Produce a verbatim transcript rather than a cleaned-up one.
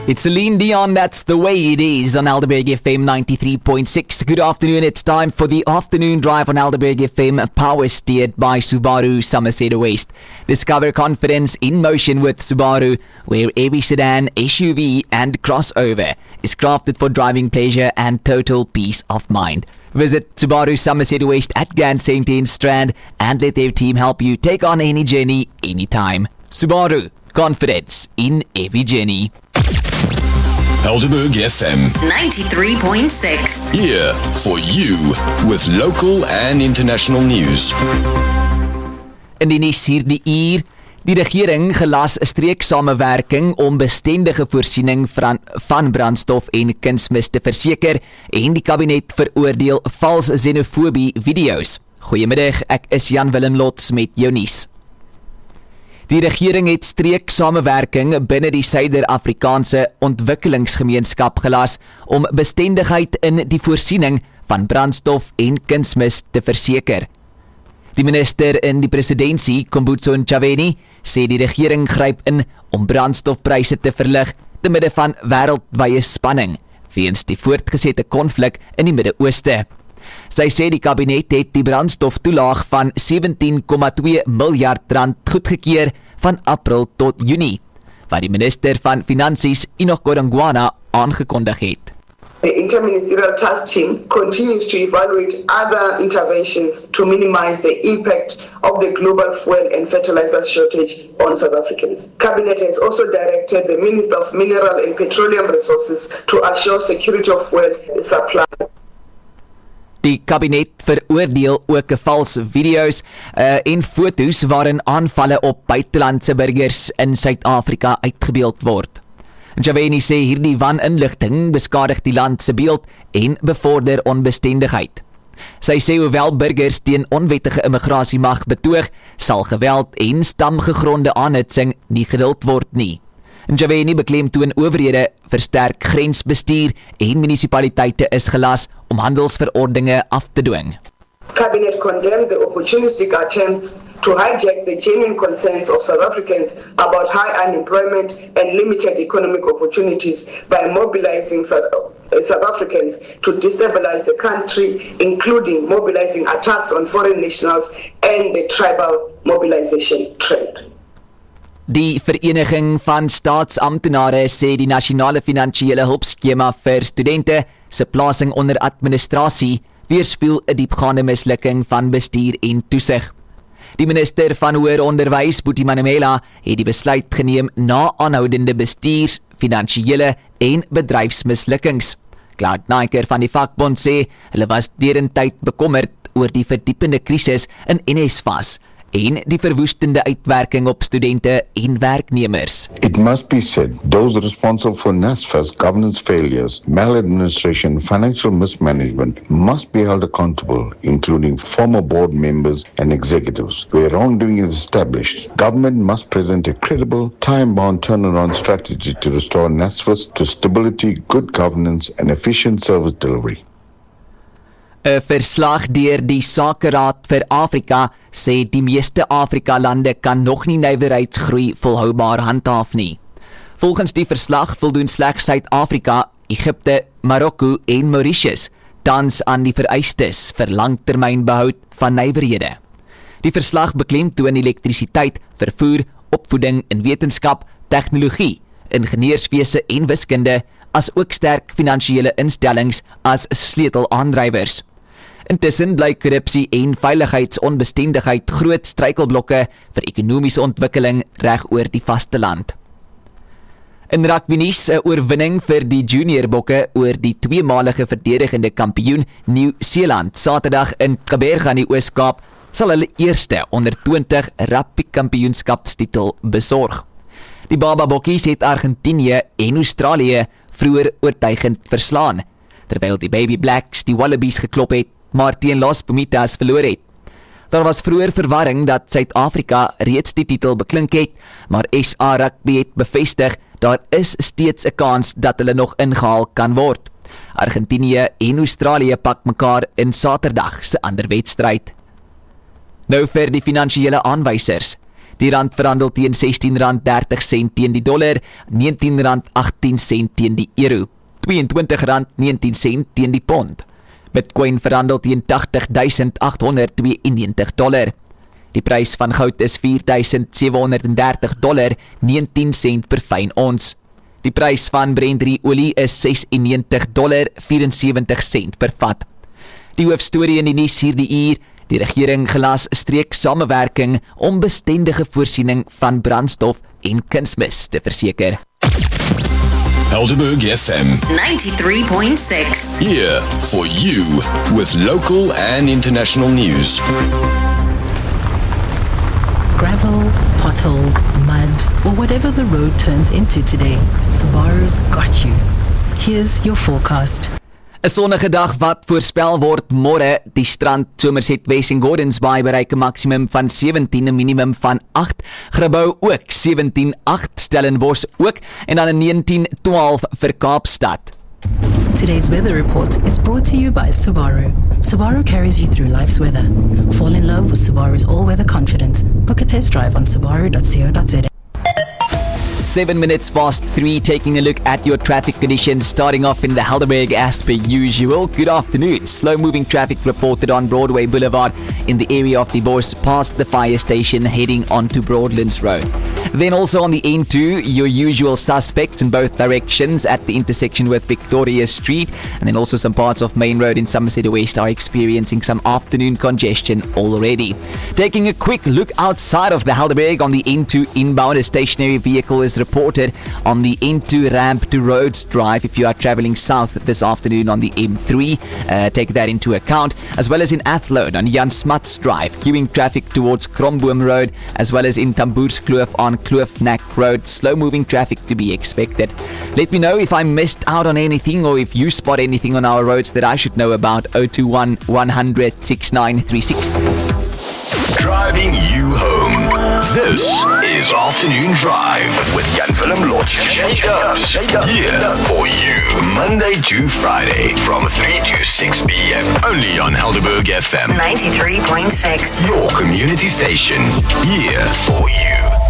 It's Celine Dion, that's the way it is on Alderberg F M ninety-three point six. Good afternoon, it's time for the afternoon drive on Alderberg F M, power steered by Subaru Somerset West. Discover confidence in motion with Subaru, where every sedan, S U V and crossover is crafted for driving pleasure and total peace of mind. Visit Subaru Somerset West at Grand Saint Anne's Strand and let their team help you take on any journey, anytime. Subaru, confidence in every journey. Alderberg F M ninety-three point six. Here for you with local and international news. In die nuus hierdie uur, die regering gelas 'n streeksamewerking om bestendige voorsiening van, van brandstof en kunsmis te verseker en die kabinet veroordeel vals xenofobie video's. Goeiemiddag, ek is Jan Willem Lots met jou nuus. Die regering het streeksamewerking binne die Suider-Afrikaanse Ontwikkelingsgemeenskap gelas om bestendigheid in die voorsiening van brandstof en kunsmis te verseker. Die minister in die presidentsie, Kombutso Ntshavheni, sê die regering gryp in om brandstofpryse te verlig te midde van wêreldwye spanning weens die voortgesette konflik in die Midde-Ooste. Sy sê die kabinet het die brandstoftoelaag van sewentien komma twee miljard rand goedgekeur van April tot Junie, wat die minister van Finansies, Enoch Godongwana, aangekondig het. The Interministerial Task Team continues to evaluate other interventions to minimize the impact of the global fuel and fertilizer shortage on South Africans. Cabinet has also directed the Minister of Mineral and Petroleum Resources to assure security of fuel supply. Die kabinet veroordeel ook valse video's uh, en foto's waarin aanvalle op buitelandse burgers in Suid-Afrika uitgebeeld word. Ntshavheni sê hierdie waninligting beskadig die land se beeld en bevorder onbestendigheid. Sy sê hoewel burgers teen onwettige immigrasie mag betoog, sal geweld en stamgegronde aanhitsing nie geduld word nie. Ntshavheni beklemtoon owerhede versterk grensbestuur en munisipaliteite is gelas om handelsverordeninge af te dwing. Cabinet condemned the opportunistic attempts to hijack the genuine concerns of South Africans about high unemployment and limited economic opportunities by mobilizing South, uh, South Africans to destabilize the country, including mobilizing attacks on foreign nationals and the tribal mobilization trend. Die Vereniging van Staatsamptenare sê die nasionale finansiële hulpskema vir studente se plasing onder administrasie weerspieël 'n diepgaande mislukking van bestuur en toesig. Die minister van Hoër Onderwys, Buti Manamela, het die besluit geneem na aanhoudende bestuurs, finansiële en bedryfsmislukkings. Klaart Naiker van die vakbond sê hulle was derentyd bekommerd oor die verdiepende krisis in NSFAS en die verwoestende uitwerking op studente en werknemers. It must be said, those responsible for NSFAS governance failures, maladministration, financial mismanagement must be held accountable, including former board members and executives. Where wrongdoing is established, government must present a credible, time-bound turnaround strategy to restore NSFAS to stability, good governance and efficient service delivery. 'n Verslag deur die Sakeraad vir Afrika sê die meeste Afrika-lande kan nog nie nywerheidsgroei volhoubaar handhaaf nie. Volgens die verslag voldoen slegs Suid-Afrika, Egipte, Marokko en Mauritius tans aan die vereistes vir langtermynbehoud van nywerhede. Die verslag beklemtoon elektrisiteit, vervoer, opvoeding en wetenskap, tegnologie, ingenieurswese en wiskunde, as ook sterk finansiële instellings as sleutelaandrywers. Intussen bly korrupsie en veiligheidsonbestendigheid groot struikelblokke vir ekonomiese ontwikkeling reg oor die vasteland. In rugby nuus, 'n oorwinning vir die juniorbokke oor die tweemalige verdedigende kampioen Nieu-Seeland Saterdag in Kaapberg in die Oos-Kaap sal hulle eerste onder twintig rugby kampioenskapstitel besorg. Die Baba Bokkies het Argentinië en Australië vroeër oortuigend verslaan, terwyl die Baby Blacks die Wallabies geklop het, maar teen Las Pumitas verloor het. Daar was vroeër verwarring dat Suid-Afrika reeds die titel beklink het, maar S A Rugby het bevestig daar is steeds 'n kans dat hulle nog ingehaal kan word. Argentinië en Australië pak mekaar in Saterdag se ander wedstryd. Nou vir die finansiële aanwysers. Die rand verhandel teen sestien rand dertig sent teen die dollar, negentien rand agttien sent teen die euro, tweeëntwintig rand negentien sent teen die pond. Bitcoin verhandel teen agtig duisend agt honderd tweeënnewentig dollar. Die prys van goud is vier duisend sewe honderd dertig dollar, negentien sent per fyn ons. Die prys van Brent olie is ses en negentig dollar, vyf en sewentig sent per vat. Die hoofstorie in die nuus hierdie uur: die regering gelas streek samewerking om bestendige voorsiening van brandstof en kunsmis te verseker. Helderberg F M ninety-three point six. here for you with local and international news. Gravel, potholes, mud, or whatever the road turns into today, Subaru's got you. Here's your forecast. 'n Sonnige dag wat voorspel word môre. Die strand Somerset West en Gordons Bay bereik 'n maksimum van sewentien en minimum van agt. Grabouw ook sewentien agt, Stellenbosch ook en dan 'n negentien twaalf vir Kaapstad. Today's weather report is brought to you by Subaru. Subaru carries you through life's weather. Fall in love with Subaru's all-weather confidence. Book a test drive on subaru dot co dot za. Seven minutes past three, taking a look at your traffic conditions, starting off in the Helderberg as per usual. Good afternoon. Slow-moving traffic reported on Broadway Boulevard in the area of the Bos past the fire station heading onto Broadlands Road. Then also on the N two, your usual suspects in both directions at the intersection with Victoria Street, and then also some parts of Main Road in Somerset West are experiencing some afternoon congestion already. Taking a quick look outside of the Helderberg on the N two inbound, a stationary vehicle is reported on the N two ramp to Rhodes Drive if you are travelling south this afternoon on the M three. Uh, take that into account, as well as in Athlone on Jan Smuts Drive, queuing traffic towards Kromboom Road, as well as in Tamboerskloof on Kloofneck Road. Slow-moving traffic to be expected. Let me know if I missed out on anything or if you spot anything on our roads that I should know about. zero two one, one hundred, sixty-nine thirty-six. Driving you home. This is Afternoon Drive with Jan Willem Lotz. Shake up, shake up. Here for you, Monday to Friday from three to six p.m. Only on Helderberg F M ninety-three point six. Your community station. Here for you.